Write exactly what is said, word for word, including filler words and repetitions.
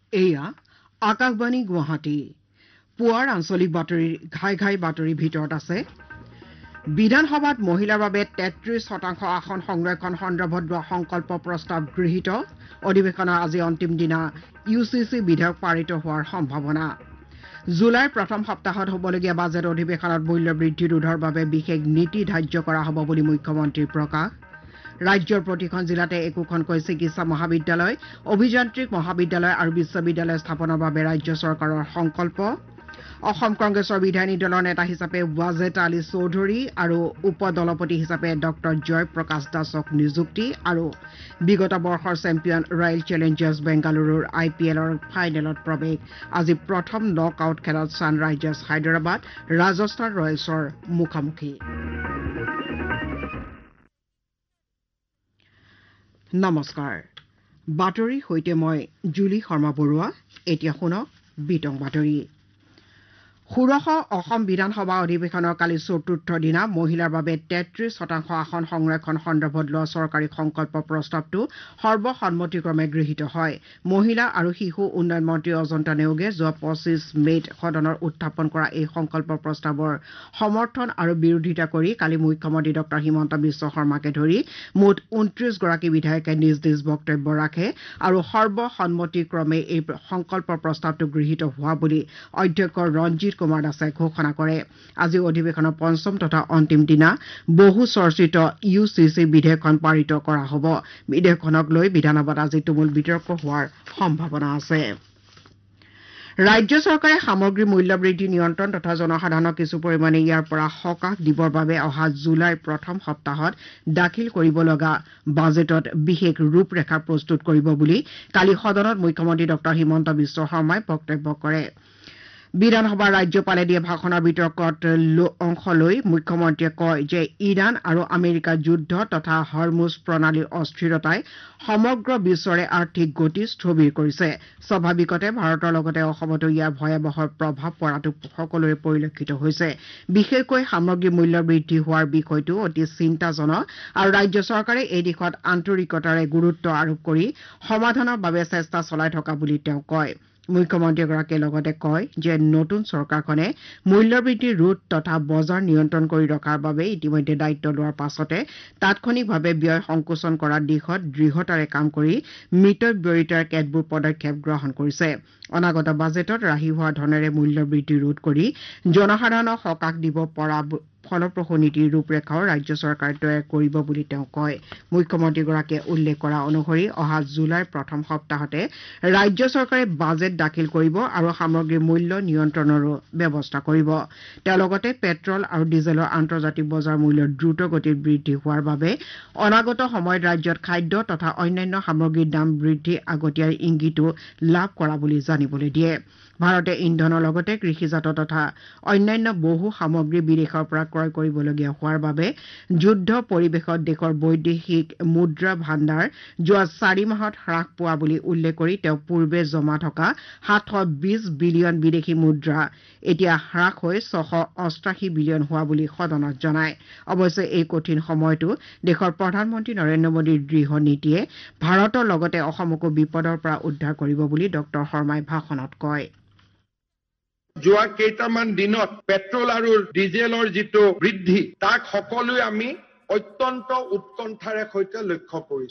এয়া আকাশবাণী গুৱাহাটী পুৱাৰ আঞ্চলিক বাতৰিৰ ঘাই ঘাই বাতৰিৰ ভিতৰত আছে বিধানসভাত মহিলাৰ বাবে তেত্ৰিশ শতাংশ আসন সংৰক্ষণ সন্দৰ্ভত লোৱা সংকল্প প্ৰস্তাৱ গৃহীত অধিৱেশনৰ আজি অন্তিম দিনা ইউ চি চি বিধেয়ক পাৰিত হোৱাৰ সম্ভাৱনা জুলাইৰ প্ৰথম সপ্তাহত হ'বলগীয়া বাজেট অধিৱেশনত মূল্য বৃদ্ধি ৰোধৰ বাবে বিশেষ নীতি ধাৰ্য কৰা হ'ব বুলি মুখ্যমন্ত্ৰীৰ প্ৰকাশ ৰাজ্যৰ প্ৰতিখন জিলাতে একোখনকৈ চিকিৎসা মহাবিদ্যালয় অভিযান্ত্ৰিক মহাবিদ্যালয় আৰু বিশ্ববিদ্যালয় স্থাপনৰ বাবে ৰাজ্য চৰকাৰৰ সংকল্প অসম কংগ্ৰেছৰ বিধায়িনী দলৰ নেতা হিচাপে ৱাজেদ আলী চৌধুৰী আৰু উপ দলপতি হিচাপে ডক্টৰ জয় প্ৰকাশ দাসক নিযুক্তি আৰু বিগত বৰ্ষৰ চেম্পিয়ন ৰয়েল চেলেঞ্জাৰ্ছ বেংগালুৰুৰ আই পি এলৰ ফাইনেলত প্ৰৱেশ আজি প্ৰথম নক আউট খেলত ছানৰাইজাৰ্ছ হায়দৰাবাদ ৰাজস্থান ৰয়েলছৰ মুখামুখি নমস্কাৰ বাতৰিৰ সৈতে মই জুলি শৰ্মা বৰুৱা এতিয়া শুনক বিতং বাতৰি ষোড়শ অসম বিধানসভা অধিৱেশনৰ কালি চতুৰ্থ দিনা মহিলাৰ বাবে তেত্ৰিশ শতাংশ আসন সংৰক্ষণ সন্দৰ্ভত লোৱা চৰকাৰী সংকল্প প্ৰস্তাৱটো সৰ্বসন্মতিক্ৰমে গৃহীত হয় মহিলা আৰু শিশু উন্নয়ন মন্ত্ৰী অজন্তা নেওগে যোৱা পঁচিছ মে'ত সদনৰ উত্থাপন কৰা এই সংকল্প প্ৰস্তাৱৰ সমৰ্থন আৰু বিৰোধিতা কৰি কালি মুখ্যমন্ত্ৰী ডক্টৰ হিমন্ত বিশ্ব শৰ্মাকে ধৰি মুঠ ঊনত্ৰিশ গৰাকী বিধায়কে নিজ নিজ বক্তব্য ৰাখে আৰু সৰ্বসন্মতিক্ৰমে এই সংকল্প প্ৰস্তাৱটো গৃহীত হোৱা বুলি অধ্যক্ষ ৰঞ্জিত কুমাৰ দাসে ঘোষণা কৰে আজি অধিৱেশনৰ পঞ্চম তথা অন্তিম দিনা বহু চৰ্চিত ইউ চি চি বিধেয়কখন পাৰিত কৰা হ'ব বিধেয়কখনক লৈ বিধানসভাত আজি তুমুল বিতৰ্ক হোৱাৰ সম্ভাৱনা আছে ৰাজ্য চৰকাৰে সামগ্ৰী মূল্য বৃদ্ধি নিয়ন্ত্ৰণ তথা জনসাধাৰণক কিছু পৰিমাণে ইয়াৰ পৰা সকাহ দিবৰ বাবে অহা জুলাইৰ প্ৰথম সপ্তাহত দাখিল কৰিব লগা বাজেটত বিশেষ ৰূপৰেখা প্ৰস্তুত কৰিব বুলি কালি সদনত মুখ্যমন্ত্ৰী ডক্টৰ হিমন্ত বিশ্ব শৰ্মাই বক্তব্য কৰে বিধানসভাৰ ৰাজ্যপালে দিয়া ভাষণৰ বিতৰ্কত অংশ লৈ মুখ্যমন্ত্ৰীয়ে কয় যে ইৰাণ আৰু আমেৰিকাৰ যুদ্ধ তথা হৰমুজ প্ৰণালীৰ অস্থিৰতাই সমগ্ৰ বিশ্বৰে আৰ্থিক গতি স্থবিৰ কৰিছে স্বাভাৱিকতে ভাৰতৰ লগতে অসমতো ইয়াৰ ভয়াৱহ প্ৰভাৱ পৰাটো সকলোৰে পৰিলক্ষিত হৈছে বিশেষকৈ সামগ্ৰী মূল্য বৃদ্ধি হোৱাৰ বিষয়টো অতি চিন্তাজনক আৰু ৰাজ্য চৰকাৰে এই দিশত আন্তৰিকতাৰে গুৰুত্ব আৰোপ কৰি সমাধানৰ বাবে চেষ্টা চলাই থকা বুলি তেওঁ কয় মুখ্যমন্ত্ৰীগৰাকীয়ে লগতে কয় যে নতুন চৰকাৰখনে মূল্যবৃদ্ধি ৰোধ তথা বজাৰ নিয়ন্ত্ৰণ কৰি ৰখাৰ বাবে ইতিমধ্যে দায়িত্ব লোৱাৰ পাছতে তাৎক্ষণিকভাৱে ব্যয় সংকোচন কৰাৰ দিশত দৃঢ়তাৰে কাম কৰি মিতব্যয়িতাৰ কেতবোৰ পদক্ষেপ গ্ৰহণ কৰিছে অনাগত বাজেটত ৰাহি হোৱা ধনেৰে মূল্যবৃদ্ধি ৰোধ কৰি জনসাধাৰণক সকাহ দিব পৰা ফলপ্ৰসূ নীতিৰ ৰূপৰেখাও ৰাজ্য চৰকাৰে তৈয়াৰ কৰিব বুলি তেওঁ কয় মুখ্যমন্ত্ৰীগৰাকীয়ে উল্লেখ কৰা অনুসৰি অহা জুলাইৰ প্ৰথম সপ্তাহতে ৰাজ্য চৰকাৰে বাজেট দাখিল কৰিব আৰু সামগ্ৰীৰ মূল্য নিয়ন্ত্ৰণৰো ব্যৱস্থা কৰিব তেওঁ লগতে পেট্ৰল আৰু ডিজেলৰ আন্তৰ্জাতিক বজাৰ মূল্য দ্ৰুত গতিত বৃদ্ধি হোৱাৰ বাবে অনাগত সময়ত ৰাজ্যত খাদ্য তথা অন্যান্য সামগ্ৰীৰ দাম বৃদ্ধি আগতীয়াৰ ইংগিতো লাভ কৰা বুলি জানিবলৈ দিয়ে ভাৰতে ইন্ধনৰ লগতে কৃষিজাত তথা অন্যান্য বহু সামগ্ৰী বিদেশৰ পৰা ক্ৰয় কৰিবলগীয়া হোৱাৰ বাবে যুদ্ধ পৰিৱেশত দেশৰ বৈদেশিক মুদ্ৰা ভাণ্ডাৰ যোৱা চাৰি মাহত হ্ৰাস পোৱা বুলি উল্লেখ কৰি তেওঁ পূৰ্বে জমা থকা সাতশ বিশ বিলিয়ন বিদেশী মুদ্ৰা এতিয়া হ্ৰাস হৈ ছশ অষ্টাশী বিলিয়ন হোৱা বুলি সদনত জনায় অৱশ্যে এই কঠিন সময়তো দেশৰ প্ৰধানমন্ত্ৰী নৰেন্দ্ৰ মোদীৰ দৃঢ় নীতিয়ে ভাৰতৰ লগতে অসমকো বিপদৰ পৰা উদ্ধাৰ কৰিব বুলি ডক্টৰ শৰ্মাই ভাষণত কয় যোৱা কেইটামান দিনত পেট্ৰল আৰু ডিজেলৰ যিটো বৃদ্ধি তাক সকলোৱে আমি অত্যন্ত উৎকণ্ঠাৰে সৈতে লক্ষ্য কৰিছো